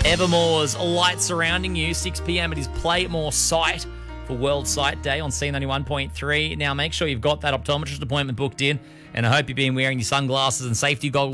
Evermore's Light Surrounding You, 6 p.m. at his Playmore site for World Sight Day on C91.3. Now, make sure you've got that optometrist appointment booked in, and I hope you've been wearing your sunglasses and safety goggles